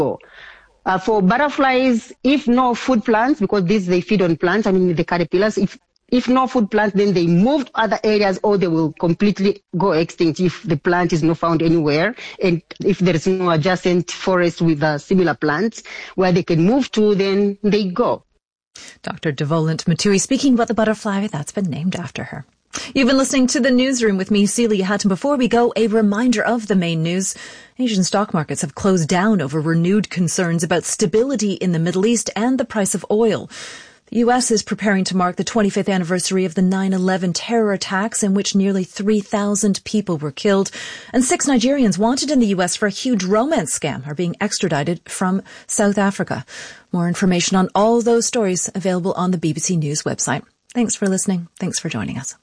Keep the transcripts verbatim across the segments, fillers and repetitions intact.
Uh, for butterflies, if no food plants, because these they feed on plants, I mean the caterpillars, if if no food plants, then they move to other areas or they will completely go extinct if the plant is not found anywhere. And if there is no adjacent forest with uh, similar plants where they can move to, then they go. Doctor Devolent Matui speaking about the butterfly that's been named after her. You've been listening to the Newsroom with me, Celia Hutton. Before we go, a reminder of the main news. Asian stock markets have closed down over renewed concerns about stability in the Middle East and the price of oil. The U S is preparing to mark the twenty-fifth anniversary of the nine eleven terror attacks in which nearly three thousand people were killed. And six Nigerians wanted in the U S for a huge romance scam are being extradited from South Africa. More information on all those stories available on the B B C News website. Thanks for listening. Thanks for joining us.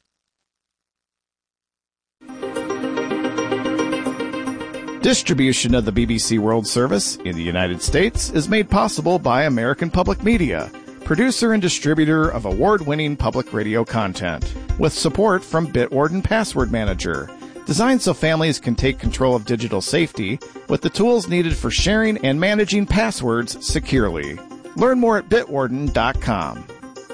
Distribution of the B B C World Service in the United States is made possible by American Public Media, producer and distributor of award-winning public radio content, with support from Bitwarden Password Manager, designed so families can take control of digital safety with the tools needed for sharing and managing passwords securely. Learn more at bitwarden dot com.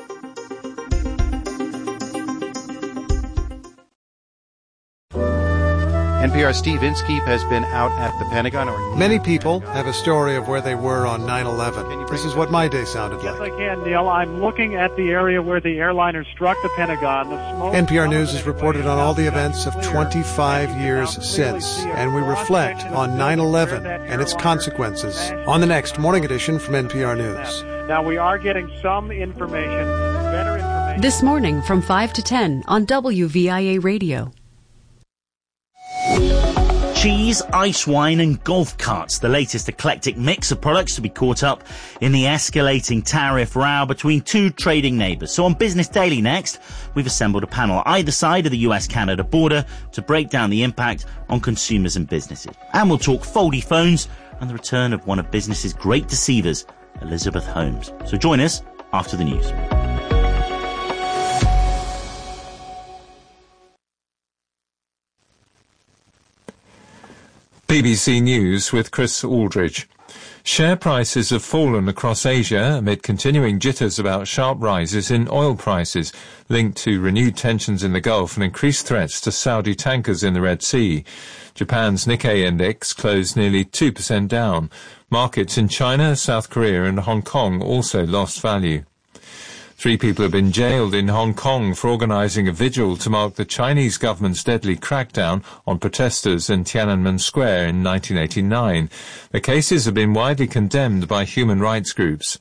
N P R's Steve Inskeep has been out at the Pentagon. Or Many people have a story of where they were on nine eleven. This is what my day sounded yes, like. Yes, I can, Neil. I'm looking at the area where the airliner struck the Pentagon. The smoke N P R News has reported on all the events of twenty-five years since, and we reflect on nine eleven and its consequences on the next Morning Edition from N P R News. Now, we are getting some information, better information. This morning from five to ten on W V I A Radio. Cheese, ice wine and golf carts, the latest eclectic mix of products to be caught up in the escalating tariff row between two trading neighbours. So on Business Daily next, we've assembled a panel either side of the U S Canada border to break down the impact on consumers and businesses. And we'll talk foldy phones and the return of one of business's great deceivers, Elizabeth Holmes. So join us after the news. B B C News with Chris Aldridge. Share prices have fallen across Asia amid continuing jitters about sharp rises in oil prices, linked to renewed tensions in the Gulf and increased threats to Saudi tankers in the Red Sea. Japan's Nikkei index closed nearly two percent down. Markets in China, South Korea and Hong Kong also lost value. Three people have been jailed in Hong Kong for organising a vigil to mark the Chinese government's deadly crackdown on protesters in Tiananmen Square in nineteen eighty-nine. The cases have been widely condemned by human rights groups.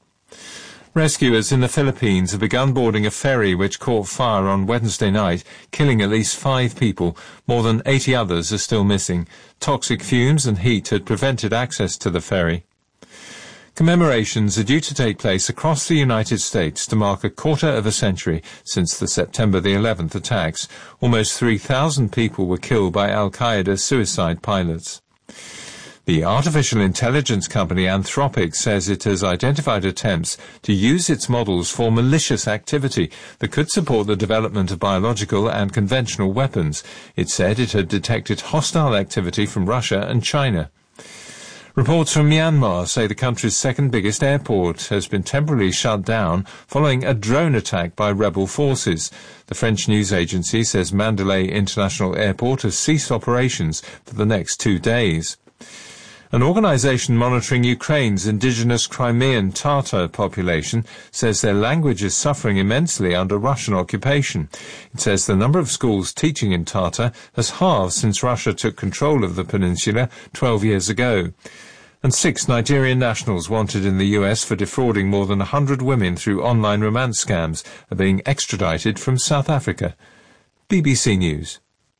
Rescuers in the Philippines have begun boarding a ferry which caught fire on Wednesday night, killing at least five people. More than eighty others are still missing. Toxic fumes and heat had prevented access to the ferry. Commemorations are due to take place across the United States to mark a quarter of a century since the September the eleventh attacks. Almost three thousand people were killed by Al-Qaeda suicide pilots. The artificial intelligence company Anthropic says it has identified attempts to use its models for malicious activity that could support the development of biological and conventional weapons. It said it had detected hostile activity from Russia and China. Reports from Myanmar say the country's second biggest airport has been temporarily shut down following a drone attack by rebel forces. The French news agency says Mandalay International Airport has ceased operations for the next two days. An organisation monitoring Ukraine's indigenous Crimean Tatar population says their language is suffering immensely under Russian occupation. It says the number of schools teaching in Tatar has halved since Russia took control of the peninsula twelve years ago. And six Nigerian nationals wanted in the U S for defrauding more than one hundred women through online romance scams are being extradited from South Africa. B B C News.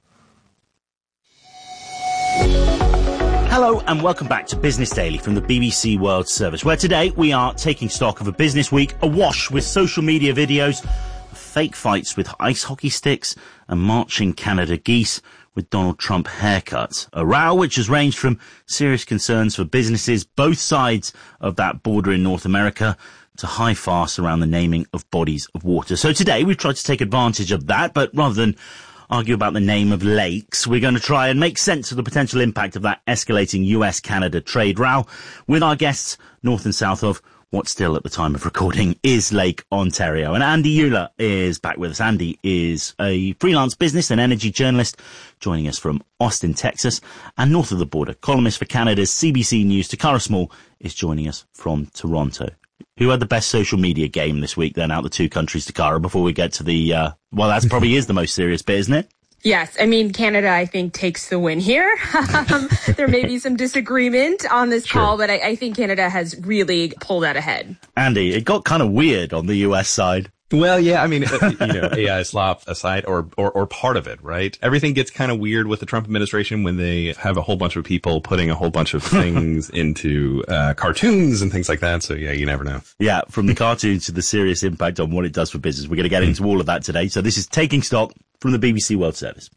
Hello and welcome back to Business Daily from the B B C World Service, where today we are taking stock of a business week awash with social media videos of fake fights with ice hockey sticks and marching Canada geese with Donald Trump haircuts. A row which has ranged from serious concerns for businesses both sides of that border in North America to high farce around the naming of bodies of water. So today we've tried to take advantage of that, but rather than argue about the name of lakes. We're going to try and make sense of the potential impact of that escalating U S Canada trade row with our guests north and south of what still at the time of recording is Lake Ontario. And Andy Euler is back with us. Andy is a freelance business and energy journalist joining us from Austin, Texas, and north of the border. Columnist for Canada's C B C News, Takara Small, is joining us from Toronto. Who had the best social media game this week then out of the two countries, Takara, before we get to the, uh, well, that probably is the most serious bit, isn't it? Yes, I mean, Canada, I think, takes the win here. um, there may be some disagreement on this sure. call, but I, I think Canada has really pulled out ahead. Andy, it got kind of weird on the U S side. Well, yeah, I mean, you know, A I slop aside, or, or, or part of it, right? Everything gets kind of weird with the Trump administration when they have a whole bunch of people putting a whole bunch of things into, uh, cartoons and things like that. So yeah, you never know. Yeah. From the cartoons to the serious impact on what it does for business. We're going to get into all of that today. So this is Taking Stock from the B B C World Service.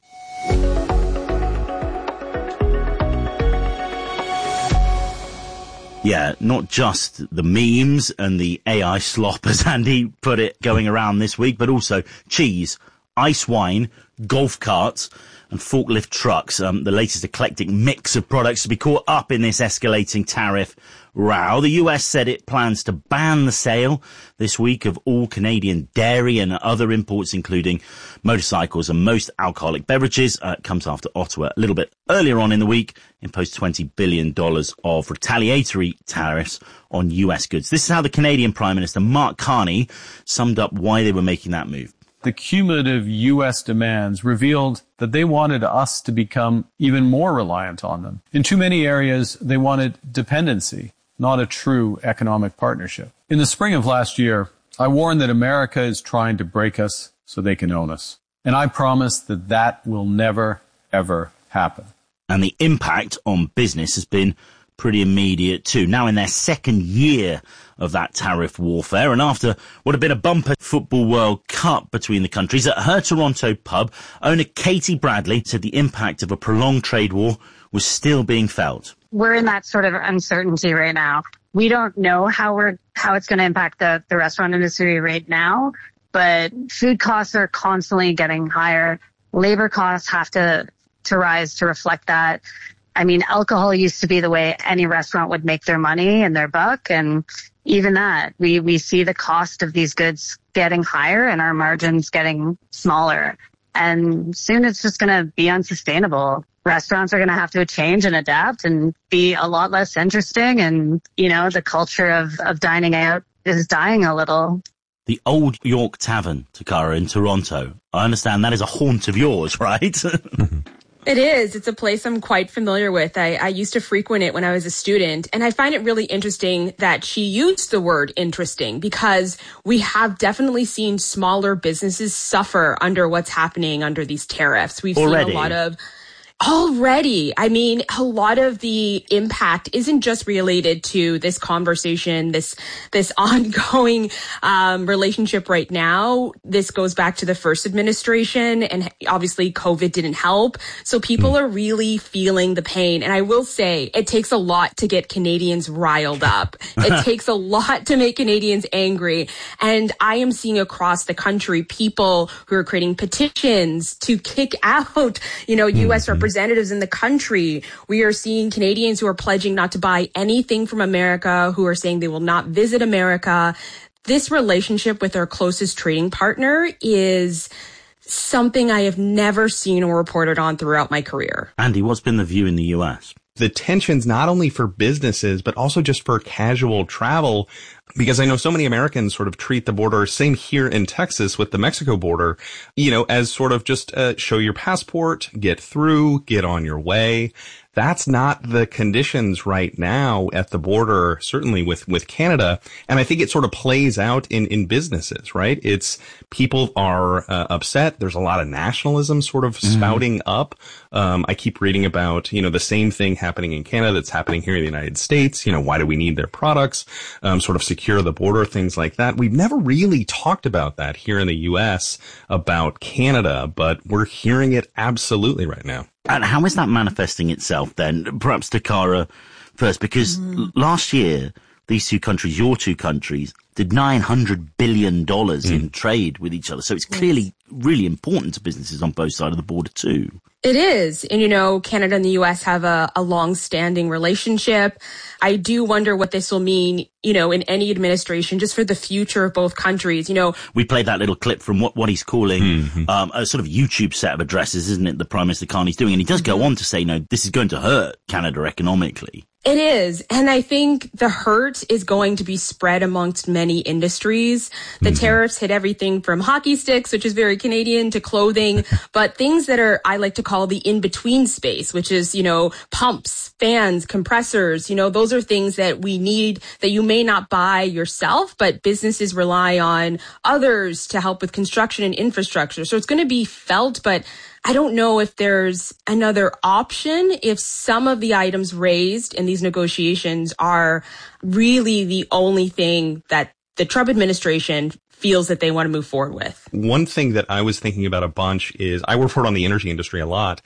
Yeah, not just the memes and the A I slop, as Andy put it, going around this week, but also cheese, ice wine, golf carts, and forklift trucks. Um, the latest eclectic mix of products to be caught up in this escalating tariff row. The U S said it plans to ban the sale this week of all Canadian dairy and other imports, including motorcycles and most alcoholic beverages. Uh, it comes after Ottawa a little bit earlier on in the week imposed twenty billion dollars of retaliatory tariffs on U S goods. This is how the Canadian Prime Minister, Mark Carney, summed up why they were making that move. The cumulative U S demands revealed that they wanted us to become even more reliant on them. In too many areas, they wanted dependency, not a true economic partnership. In the spring of last year, I warned that America is trying to break us so they can own us. And I promise that that will never, ever happen. And the impact on business has been pretty immediate too. Now in their second year of that tariff warfare, and after what had been a bumper Football World Cup between the countries, at her Toronto pub, owner Katie Bradley said the impact of a prolonged trade war was still being felt. We're in that sort of uncertainty right now. We don't know how we're how it's going to impact the, the restaurant industry right now, but food costs are constantly getting higher. Labor costs have to to rise to reflect that. I mean, alcohol used to be the way any restaurant would make their money and their buck. And even that, we, we see the cost of these goods getting higher and our margins getting smaller. And soon it's just going to be unsustainable. Restaurants are going to have to change and adapt and be a lot less interesting. And, you know, the culture of, of dining out is dying a little. The Old York Tavern, Takara, in Toronto. I understand that is a haunt of yours, right? It is. It's a place I'm quite familiar with. I, I used to frequent it when I was a student, and I find it really interesting that she used the word interesting because we have definitely seen smaller businesses suffer under what's happening under these tariffs. We've Already. seen a lot of Already, I mean, a lot of the impact isn't just related to this conversation, this this ongoing um, relationship right now. This goes back to the first administration, and obviously COVID didn't help. So people are really feeling the pain. And I will say, it takes a lot to get Canadians riled up. It takes a lot to make Canadians angry. And I am seeing across the country people who are creating petitions to kick out, you know, U S representatives. representatives in the country. We are seeing Canadians who are pledging not to buy anything from America, who are saying they will not visit America. This relationship with our closest trading partner is something I have never seen or reported on throughout my career. Andy, what's been the view in the U S? The tensions not only for businesses, but also just for casual travel, because I know so many Americans sort of treat the border, same here in Texas with the Mexico border, you know, as sort of just uh, show your passport, get through, get on your way. That's not the conditions right now at the border, certainly with, with Canada. And I think it sort of plays out in, in businesses, right? It's people are uh, upset. There's a lot of nationalism sort of mm-hmm. spouting up. Um, I keep reading about, you know, the same thing happening in Canada that's happening here in the United States. You know, why do we need their products? Um, sort of secure the border, things like that. We've never really talked about that here in the U S about Canada, but we're hearing it absolutely right now. And how is that manifesting itself then? Perhaps Takara first, because mm. last year, these two countries, your two countries, did nine hundred billion dollars mm. in trade with each other. So it's clearly really important to businesses on both sides of the border too. It is. And, you know, Canada and the U S have a, a long-standing relationship. I do wonder what this will mean, you know, in any administration, just for the future of both countries. You know, we played that little clip from what, what he's calling mm-hmm. um, a sort of YouTube set of addresses, isn't it, that Prime Minister Carney's doing? And he does mm-hmm. go on to say, no, this is going to hurt Canada economically. It is. And I think the hurt is going to be spread amongst many industries. The mm-hmm. tariffs hit everything from hockey sticks, which is very Canadian, to clothing, but things that are, I like to call the in-between space, which is, you know, pumps, fans, compressors, you know, those are things that we need that you may not buy yourself, but businesses rely on others to help with construction and infrastructure. So it's going to be felt, but I don't know if there's another option if some of the items raised in these negotiations are really the only thing that the Trump administration feels that they want to move forward with. One thing that I was thinking about a bunch is I report on the energy industry a lot,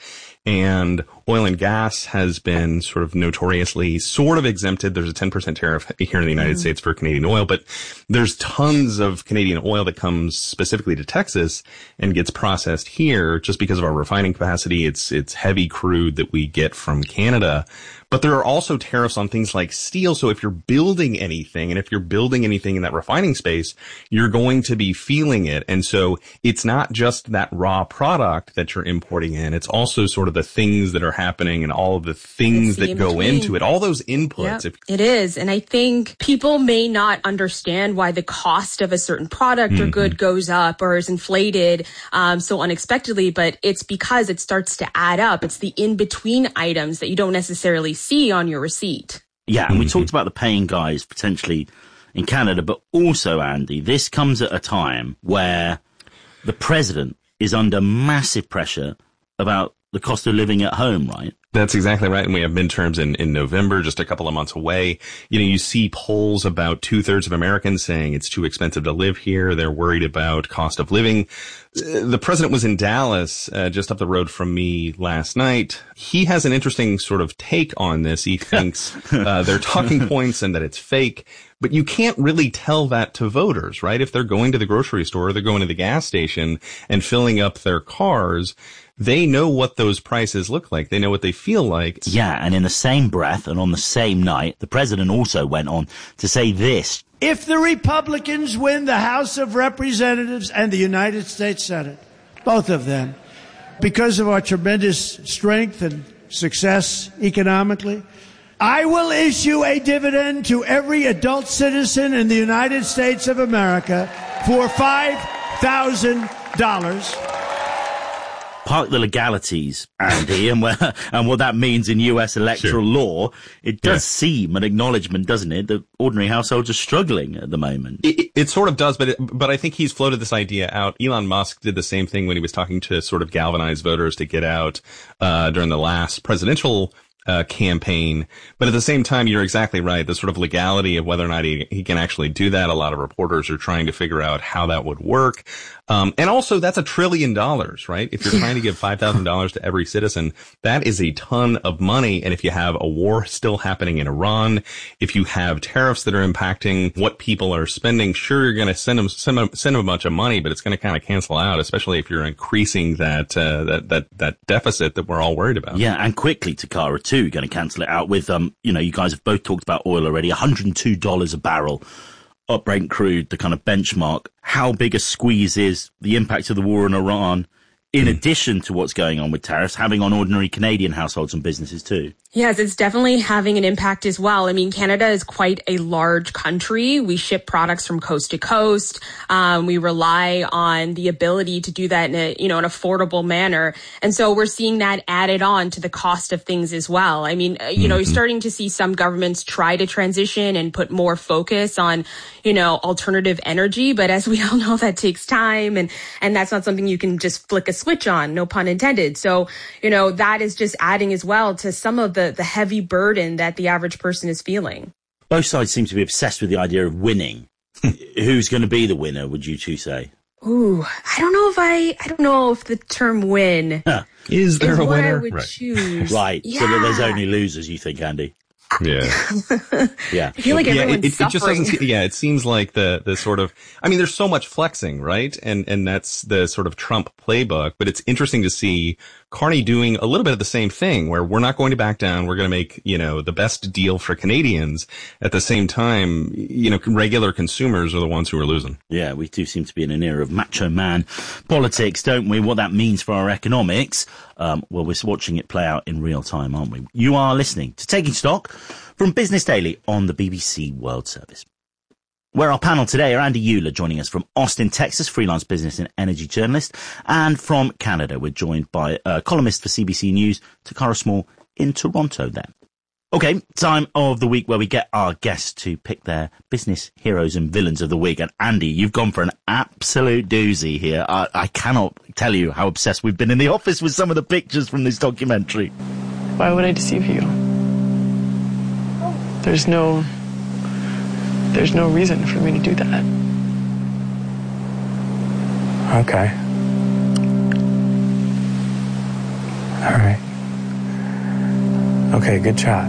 and oil and gas has been sort of notoriously sort of exempted. There's a ten percent tariff here in the United mm-hmm. States for Canadian oil, but there's tons of Canadian oil that comes specifically to Texas and gets processed here just because of our refining capacity. It's, it's heavy crude that we get from Canada. But there are also tariffs on things like steel. So if you're building anything, and if you're building anything in that refining space, you're going to be feeling it. And so it's not just that raw product that you're importing in. It's also sort of the things that are happening and all of the things that go into it, all those inputs. Yep, it is. And I think people may not understand why the cost of a certain product mm-hmm. or good goes up or is inflated um, so unexpectedly, but it's because it starts to add up. It's the in-between items that you don't necessarily see on your receipt. Yeah, and we talked about the paying guys potentially in Canada, but also, Andy, this comes at a time where the president is under massive pressure about the cost of living at home, right? That's exactly right. And we have midterms in, in November, just a couple of months away. You know, you see polls about two thirds of Americans saying it's too expensive to live here. They're worried about cost of living. The president was in Dallas, uh, just up the road from me last night. He has an interesting sort of take on this. He thinks, uh, they're talking points and that it's fake. But you can't really tell that to voters, right? If they're going to the grocery store, or they're going to the gas station and filling up their cars, they know what those prices look like. They know what they feel like. Yeah, and in the same breath and on the same night, the president also went on to say this. If the Republicans win the House of Representatives and the United States Senate, both of them, because of our tremendous strength and success economically, I will issue a dividend to every adult citizen in the United States of America for five thousand dollars. Park the legalities, Andy, and, where, and what that means in U S electoral sure. law. It does yeah. seem an acknowledgement, doesn't it, that ordinary households are struggling at the moment. It, it sort of does, but it, but I think he's floated this idea out. Elon Musk did the same thing when he was talking to sort of galvanize voters to get out uh during the last presidential Uh, campaign. But at the same time, you're exactly right. The sort of legality of whether or not he, he can actually do that. A lot of reporters are trying to figure out how that would work. Um, and also that's a trillion dollars, right? If you're trying to give five thousand dollars to every citizen, that is a ton of money. And if you have a war still happening in Iran, if you have tariffs that are impacting what people are spending, sure, you're going to send them, send them, send them a bunch of money, but it's going to kind of cancel out, especially if you're increasing that, uh, that, that, that deficit that we're all worried about. Yeah. And quickly, Takara, too. You're going to cancel it out with, um, you know, you guys have both talked about oil already, one hundred two dollars a barrel, up Brent crude, the kind of benchmark. How big a squeeze is the impact of the war in Iran, in mm. addition to what's going on with tariffs, having on ordinary Canadian households and businesses too? Yes, it's definitely having an impact as well. I mean, Canada is quite a large country. We ship products from coast to coast. Um, we rely on the ability to do that in a, you know, an affordable manner. And so we're seeing that added on to the cost of things as well. I mean, you know, you're starting to see some governments try to transition and put more focus on, you know, alternative energy. But as we all know, that takes time, and, and that's not something you can just flick a switch on, no pun intended. So, you know, that is just adding as well to some of the, the heavy burden that the average person is feeling. Both sides seem to be obsessed with the idea of winning. Who's going to be the winner, would you two say? Ooh, I don't know if I, I don't know if the term win huh. is there is a what winner? I would right. choose. Right. Yeah. So that there's only losers, you think, Andy? Yeah. Yeah. I feel like yeah, everyone's it, it, suffering. it just doesn't seem, yeah, it seems like the, the sort of, I mean, there's so much flexing, right? And, and that's the sort of Trump playbook, but it's interesting to see Carney doing a little bit of the same thing where we're not going to back down. We're going to make, you know, the best deal for Canadians. At the same time, you know, regular consumers are the ones who are losing. Yeah, we do seem to be in an era of macho man politics, don't we? What that means for our economics. Um, well, we're watching it play out in real time, aren't we? You are listening to Taking Stock from Business Daily on the B B C World Service. Where our panel today are Andy Euler, joining us from Austin, Texas, freelance business and energy journalist. And from Canada, we're joined by a columnist for C B C News, Takara Small, in Toronto there. Okay, time of the week where we get our guests to pick their business heroes and villains of the week. And Andy, you've gone for an absolute doozy here. I, I cannot tell you how obsessed we've been in the office with some of the pictures from this documentary. Why would I deceive you? There's no... There's no reason for me to do that. Okay. All right. Okay, good shot.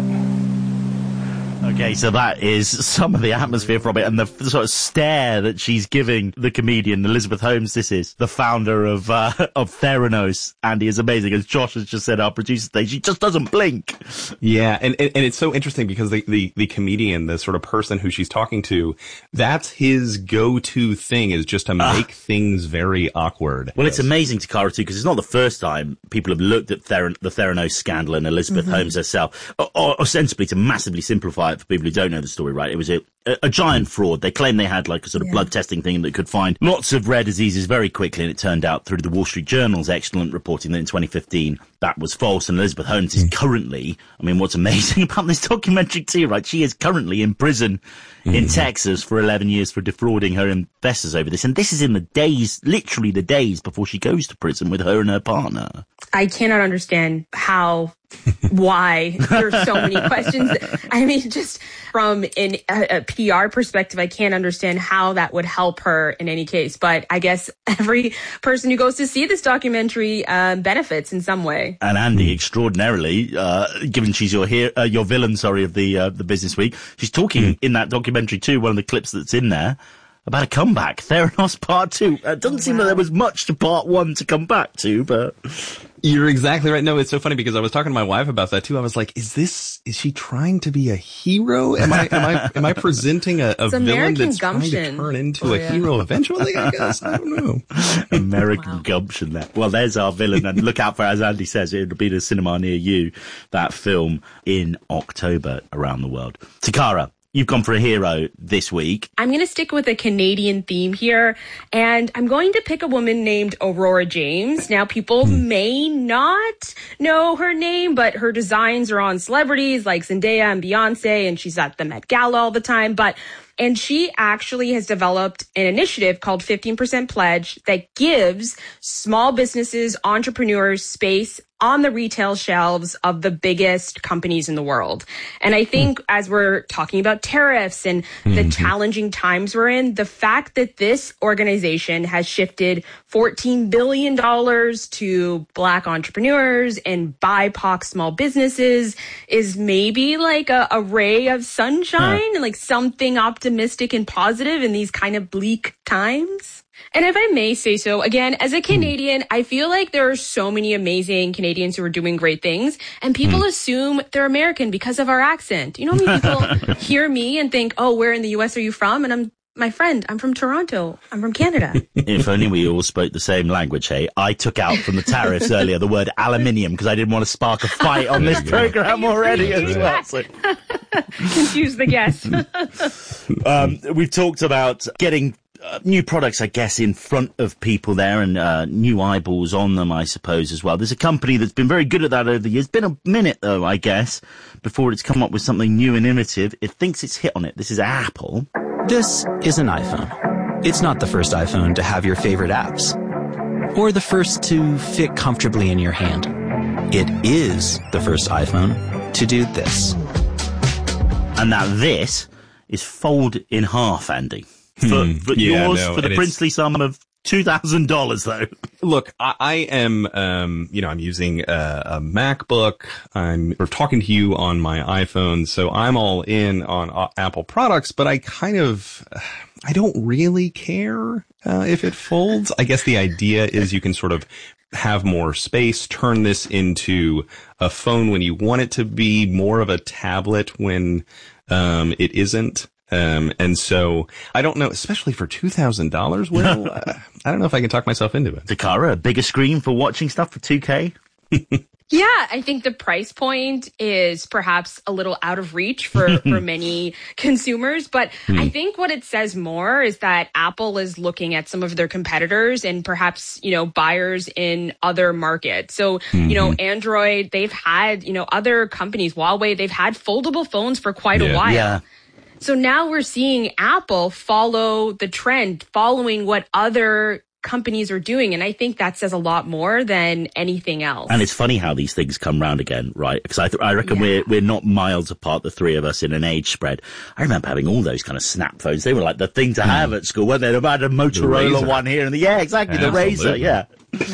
Okay, so that is some of the atmosphere from it, and the sort of stare that she's giving the comedian Elizabeth Holmes. This is the founder of uh, of Theranos. Andy is amazing, as Josh has just said. Our producer today, she just doesn't blink. Yeah, and and, and it's so interesting because the, the the comedian, the sort of person who she's talking to, that's his go-to thing is just to make uh, things very awkward. Well, yes. It's amazing, Takara, too, because it's not the first time people have looked at Thera- the Theranos scandal and Elizabeth mm-hmm. Holmes herself, or, or ostensibly to massively simplify it for people who don't know the story, right? It was a, a, a giant fraud. They claimed they had like a sort of yeah. blood testing thing that could find lots of rare diseases very quickly, and it turned out through the Wall Street Journal's excellent reporting that in twenty fifteen that was false. And Elizabeth Holmes is currently, I mean, what's amazing about this documentary too, right? She is currently in prison mm-hmm. in Texas for eleven years for defrauding her investors over this. And this is in the days, literally the days before she goes to prison with her and her partner. I cannot understand how, why there's so many questions. I mean, just from an, a, a P R perspective, I can't understand how that would help her in any case. But I guess every person who goes to see this documentary uh, benefits in some way. And Andy, extraordinarily, uh, given she's your here, uh, your villain, sorry, of the uh, the Business Week, she's talking mm. in that documentary too. One of the clips that's in there about a comeback, Theranos Part Two. It doesn't seem like there was much to Part One to come back to, but. You're exactly right. No, it's so funny because I was talking to my wife about that too. I was like, is this, is she trying to be a hero? Am I, am I, am I presenting a, a villain American that's gumption. trying to turn into oh, a yeah. hero eventually? I guess. I don't know. American wow. gumption there. Well, there's our villain. And look out for, as Andy says, it'll be the cinema near you, that film in October around the world. Takara, you've gone for a hero this week. I'm going to stick with a Canadian theme here, and I'm going to pick a woman named Aurora James. Now, people hmm. may not know her name, but her designs are on celebrities like Zendaya and Beyonce, and she's at the Met Gala all the time. But And she actually has developed an initiative called fifteen percent Pledge that gives small businesses, entrepreneurs space on the retail shelves of the biggest companies in the world. And I think mm. as we're talking about tariffs and mm-hmm. the challenging times we're in, the fact that this organization has shifted fourteen billion dollars to Black entrepreneurs and B I P O C small businesses is maybe like a, a ray of sunshine, yeah. like something optimistic and positive in these kind of bleak times. And if I may say so, again, as a Canadian, mm. I feel like there are so many amazing Canadians who are doing great things, and people mm. assume they're American because of our accent. You know how many people hear me and think, oh, where in the U S are you from? And I'm, my friend, I'm from Toronto. I'm from Canada. If only we all spoke the same language, hey? I took out from the tariffs earlier the word aluminium because I didn't want to spark a fight on this program already as well. So. Confuse the guests. um, we've talked about getting Uh, new products, I guess, in front of people there and uh, new eyeballs on them, I suppose, as well. There's a company that's been very good at that over the years. It's been a minute, though, I guess, before it's come up with something new and innovative. It thinks it's hit on it. This is Apple. This is an iPhone. It's not the first iPhone to have your favorite apps, or the first to fit comfortably in your hand. It is the first iPhone to do this. And now this is fold in half, Andy. For, hmm. for yeah, yours, no, for the princely sum of two thousand dollars though. Look, I, I am, um, you know, I'm using a, a MacBook. I'm or talking to you on my iPhone, so I'm all in on uh, Apple products. But I kind of, uh, I don't really care uh, if it folds. I guess the idea is you can sort of have more space, turn this into a phone when you want it to be more of a tablet when um, it isn't. Um, and so I don't know, especially for two thousand dollars, Will, uh, I don't know if I can talk myself into it. Takara, a bigger screen for watching stuff for two K? Yeah, I think the price point is perhaps a little out of reach for, for many consumers. But hmm. I think what it says more is that Apple is looking at some of their competitors and perhaps, you know, buyers in other markets. So, mm-hmm. you know, Android, they've had, you know, other companies, Huawei, they've had foldable phones for quite yeah. a while. Yeah. So now we're seeing Apple follow the trend, following what other companies are doing. And I think that says a lot more than anything else. And it's funny how these things come round again, right? Because I, th- I reckon yeah. we're we're not miles apart, the three of us, in an age spread. I remember having all those kind of snap phones. They were like the thing to mm. have at school, weren't they? They had a Motorola one here and the, yeah, exactly, Absolutely. the Razr, yeah.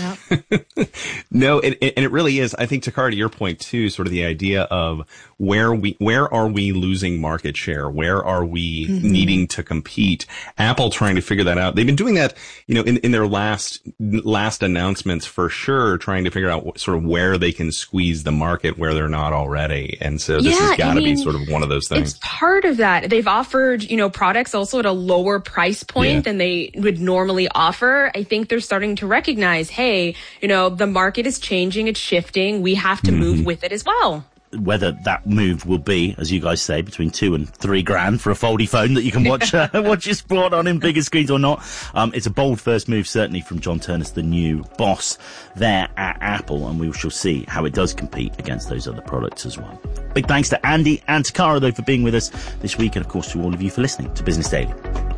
Yeah. No, it, it, and it really is. I think, Takara, to your point too, sort of the idea of where we, where are we losing market share? Where are we mm-hmm. needing to compete? Apple trying to figure that out. They've been doing that, you know, in, in their last, last announcements for sure, trying to figure out what, sort of where they can squeeze the market where they're not already. And so this yeah, has got to I mean, be sort of one of those things. It's part of that. They've offered, you know, products also at a lower price point yeah. than they would normally offer. I think they're starting to recognize, hey, you know, the market is changing, it's shifting. We have to mm-hmm. move with it as well. Whether that move will be, as you guys say, between two and three grand for a foldy phone that you can watch uh, watch your sport on in bigger screens or not. Um, it's a bold first move, certainly, from John Ternus, the new boss there at Apple, and we shall see how it does compete against those other products as well. Big thanks to Andy and Takara, though, for being with us this week, and, of course, to all of you for listening to Business Daily.